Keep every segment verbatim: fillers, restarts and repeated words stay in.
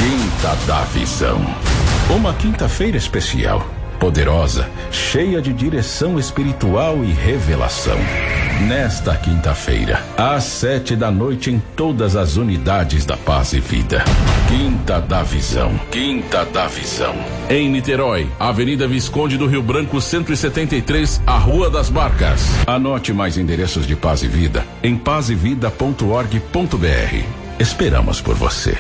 Quinta da Visão. Uma quinta-feira especial, poderosa, cheia de direção espiritual e revelação. Nesta quinta-feira, às sete da noite, em todas as unidades da Paz e Vida. Quinta da Visão. Quinta da Visão. Em Niterói, Avenida Visconde do Rio Branco, cento e setenta e três, a Rua das Barcas. Anote mais endereços de Paz e Vida em paz e vida ponto org ponto br. Esperamos por você.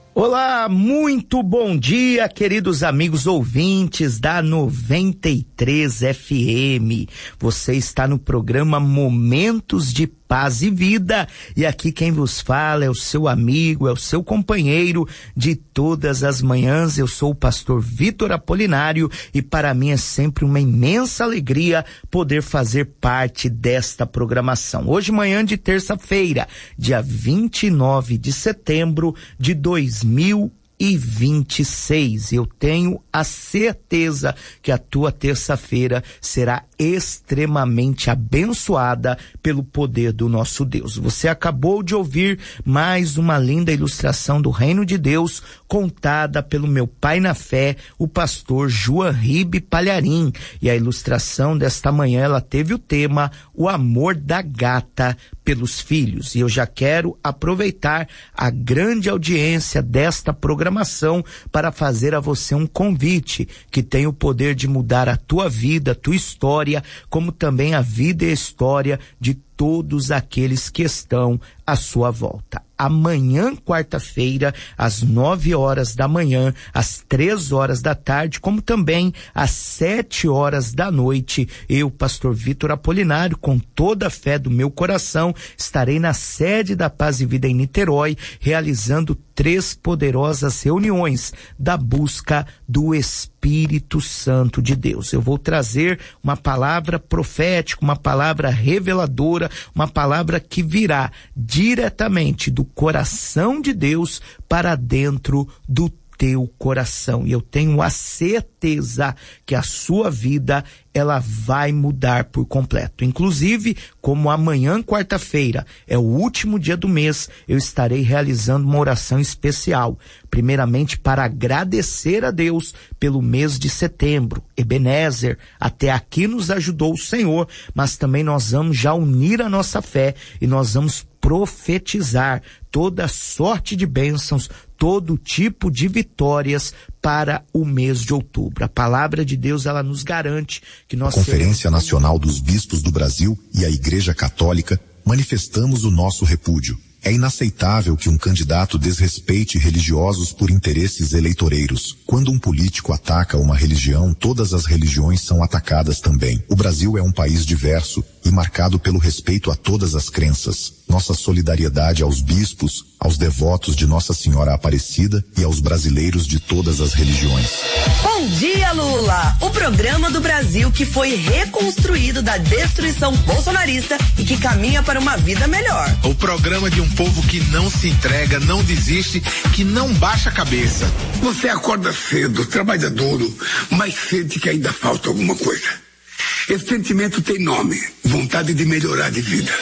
Olá, muito bom dia, queridos amigos ouvintes da noventa e três F M. Você está no programa Momentos de Paz e Vida, e aqui quem vos fala é o seu amigo, é o seu companheiro de todas as manhãs. Eu sou o pastor Vitor Apolinário e para mim é sempre uma imensa alegria poder fazer parte desta programação. Hoje, manhã de terça-feira, dia vinte e nove de setembro de dois mil e vinte e seis. Eu tenho a certeza que a tua terça-feira será extremamente abençoada pelo poder do nosso Deus. Você acabou de ouvir mais uma linda ilustração do Reino de Deus contada pelo meu pai na fé, o pastor João Ribe Palharim. E a ilustração desta manhã, ela teve o tema O Amor da Gata pelos Filhos. E eu já quero aproveitar a grande audiência desta programação para fazer a você um convite que tem o poder de mudar a tua vida, a tua história, como também a vida e a história de todos aqueles que estão à sua volta. Amanhã, quarta-feira, às nove horas da manhã, às três horas da tarde, como também às sete horas da noite, eu, pastor Vitor Apolinário, com toda a fé do meu coração, estarei na sede da Paz e Vida em Niterói, realizando três poderosas reuniões da busca do Espírito Santo de Deus. Eu vou trazer uma palavra profética, uma palavra reveladora, uma palavra que virá diretamente do coração de Deus para dentro do teu coração. E eu tenho a certeza que a sua vida, ela vai mudar por completo. Inclusive, como amanhã, quarta-feira, é o último dia do mês, eu estarei realizando uma oração especial. Primeiramente, para agradecer a Deus pelo mês de setembro. Ebenezer, até aqui nos ajudou o Senhor, mas também nós vamos já unir a nossa fé e nós vamos profetizar toda sorte de bênçãos, todo tipo de vitórias para o mês de outubro. A palavra de Deus, ela nos garante que nós... A Conferência Nacional dos Bispos do Brasil e a Igreja Católica manifestamos o nosso repúdio. É inaceitável que um candidato desrespeite religiosos por interesses eleitoreiros. Quando um político ataca uma religião, todas as religiões são atacadas também. O Brasil é um país diverso e marcado pelo respeito a todas as crenças. Nossa solidariedade aos bispos, aos devotos de Nossa Senhora Aparecida e aos brasileiros de todas as religiões. Bom dia, Lula! O programa do Brasil que foi reconstruído da destruição bolsonarista e que caminha para uma vida melhor. O programa de um povo que não se entrega, não desiste, que não baixa a cabeça. Você acorda cedo, trabalha duro, mas sente que ainda falta alguma coisa. Esse sentimento tem nome: vontade de melhorar de vida.